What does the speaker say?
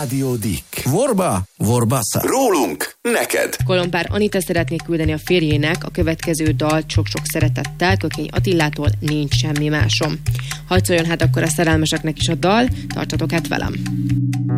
Rádió Dick. Vorba? Vorbassa. Rólunk neked. Kolompár Anita szeretné küldeni a férjének a következő dalt sok-sok szeretettel, Kökény Attillától Nincs semmi másom. Hadd szóljon hát akkor a szerelmeseknek is a dal, tartsatok hát velem.